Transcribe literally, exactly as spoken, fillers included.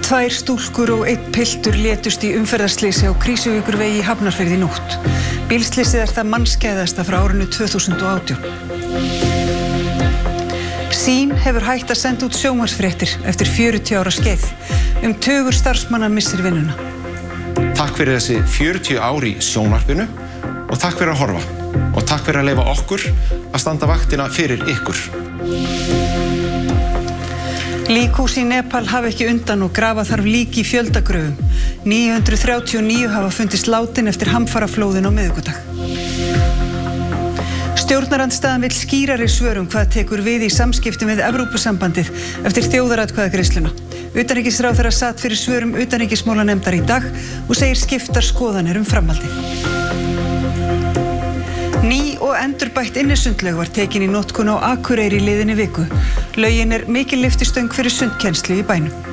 Tvær stúlkur og einn piltur létust í umferðarslysi á Krýsuvíkurvegi í Hafnarfirði í nótt. Bílslysið er það mannskæðasta frá árinu tvö þúsund og átján. Sýn hefur hætt að senda út sjónvarpsfréttir eftir fjörutíu ára skeið. Um tugur starfsmanna missir vinnuna. Takk fyrir þessi fjörutíu ár í sjónvarpinu og takk fyrir að horfa. Og takk fyrir að leyfa okkur að standa vaktina fyrir ykkur. Líkhús í Nepal hafa ekki undan og grafa þarf lík í fjöldagröfum. níu hundruð þrjátíu og níu hafa fundist látin eftir hamfaraflóðin á miðvikudag. Stjórnarandstaðan vill skýrari svör um hvað tekur við í samskiptum við Evrópusambandið eftir þjóðaratkvæðagreiðsluna. Utanríkisráðherra sat fyrir svörum utanríkismálanefndar í dag og segir skiptar skoðanir um framhaldið. Ný og endurbætt innisundlaug var tekin í notkun á Akureyri í liðinni viku. Laugin er mikil lyftistöng fyrir sundkennslu í bænum.